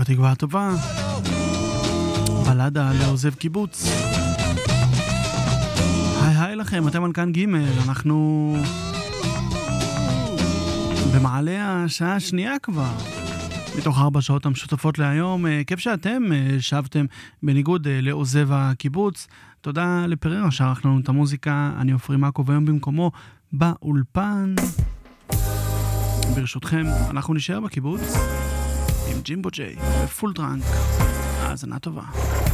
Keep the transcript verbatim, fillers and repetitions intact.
ובתקווה הטובה, בלדה לעוזב קיבוץ. היי היי לכם, אתם על כאן ג', אנחנו במעלה השעה השנייה כבר, מתוך ארבע שעות המשותפות להיום. כיף שאתם שבתם בניגוד לעוזב הקיבוץ. תודה לפררה שערך לנו את המוזיקה, אני אופרי מקו והיום במקומו באולפן. ברשותכם, אנחנו נשאר בקיבוץ עם ג'ימבו ג'יי ופול דרנק. האזנה טובה.